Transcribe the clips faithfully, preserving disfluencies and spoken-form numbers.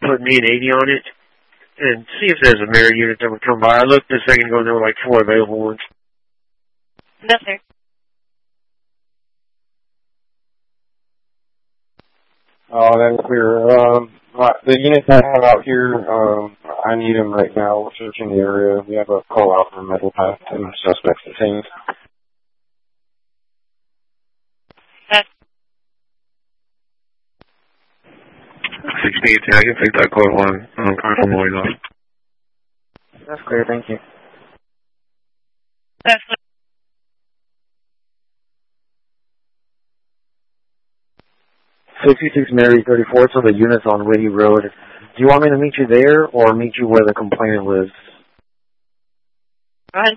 put me and eighty on it and see if there's a mirror unit that would come by. I looked a second ago and there were like four available ones. No, sir. Oh, that's clear. Um, the units I have out here, um, I need them right now. We're searching the area. We have a call out from Metal Path and suspects detained. That's sixteen, I can take that call on. I'm from Lloyd. That's clear, thank you. that's sixty-six Mary thirty-four, so the unit's on Whitty Road. Do you want me to meet you there or meet you where the complainant lives? Go ahead.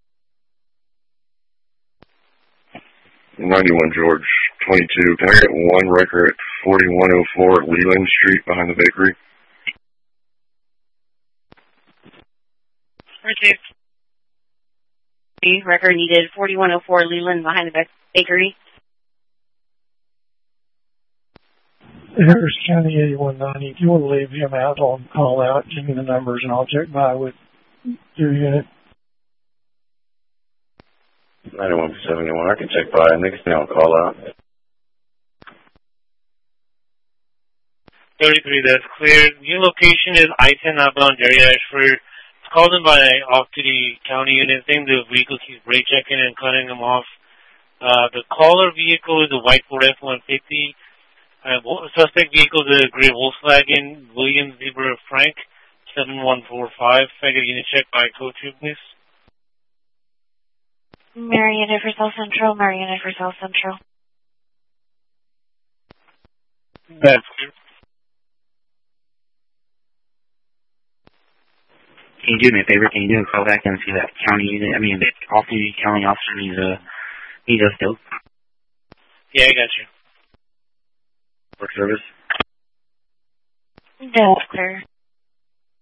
ninety-one George, twenty-two. Can I get one record at forty-one oh four Leland Street behind the bakery? Received. Record needed, forty-one oh four Leland behind the bakery. Here's County eighty-one ninety. If you want to leave him out on call out, give me the numbers and I'll check by with your unit. ninety-one seventy-one, I can check by. I think it's now call out. thirty-three, that's clear. New location is I ten outbound area Ashford. It's called in by off-duty county unit. Think the vehicle keeps brake checking and cutting them off. Uh, the caller vehicle is a white Ford F one fifty. Uh, suspect vehicle is a gray Volkswagen Williams Zebra Frank seven one four five. If I get a unit check by code two, please. Marietta for South Central, Marietta for South Central. That's clear. Can you do me a favor? Can you do a call back and see that county unit? I mean, the off-duty county officer needs a needs us dope. Yeah, I got you. Work service. That's clear.